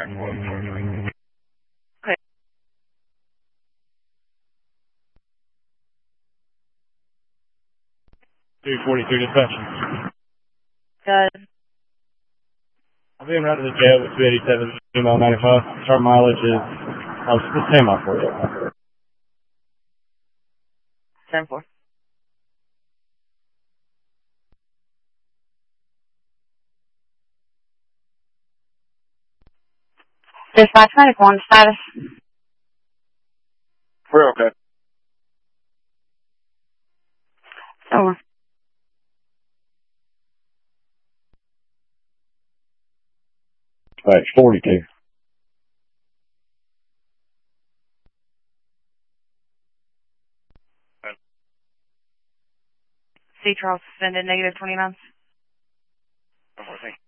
Okay. 242 dispatch. Good. I'm being routed to the jail with 287 email 95. Start mileage is, the same mile for you. 10-4. Dispatch medic 1 status. We're okay. Over. Dispatch 42. C. Charles suspended, negative 20 months.